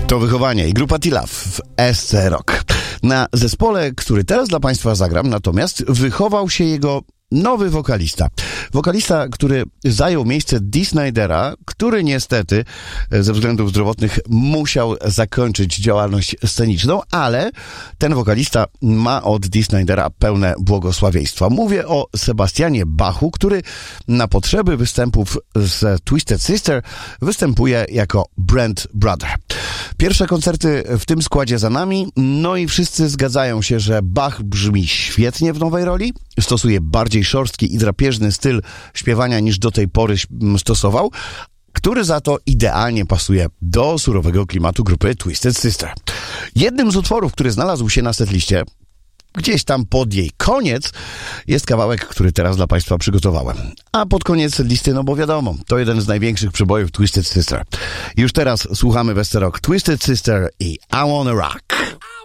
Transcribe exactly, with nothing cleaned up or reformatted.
To Wychowanie i grupa T-Love w S C Rock. Na zespole, który teraz dla Państwa zagram, natomiast wychował się jego nowy wokalista. Wokalista, który zajął miejsce Dee Snydera, który niestety ze względów zdrowotnych musiał zakończyć działalność sceniczną, ale ten wokalista ma od Dee Snydera pełne błogosławieństwa. Mówię o Sebastianie Bachu, który na potrzeby występów z Twisted Sister występuje jako Brent Brother. Pierwsze koncerty w tym składzie za nami, no i wszyscy zgadzają się, że Bach brzmi świetnie w nowej roli, stosuje bardziej szorstki i drapieżny styl śpiewania niż do tej pory stosował, który za to idealnie pasuje do surowego klimatu grupy Twisted Sister. Jednym z utworów, który znalazł się na setliście, gdzieś tam pod jej koniec, jest kawałek, który teraz dla Państwa przygotowałem. A pod koniec listy, no bo wiadomo, to jeden z największych przebojów Twisted Sister. Już teraz słuchamy w S C Rock Twisted Sister i I Wanna Rock.